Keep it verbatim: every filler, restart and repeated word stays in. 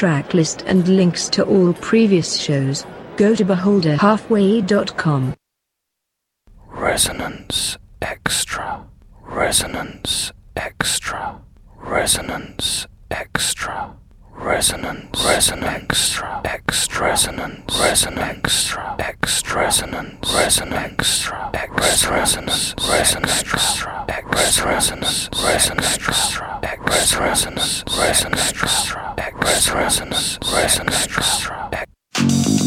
track list and links to all previous shows, go to beholder halfway dot com. Resonance Extra. Resonance Extra. Resonance Extra. Resonance Resonance Extra. Resonance Resonance Extra. Resonance Resonance Extra. Resonance Resonance Extra. Resonance Resonance Extra. Resonance Resonance Extra. Resonance Resonance Extra.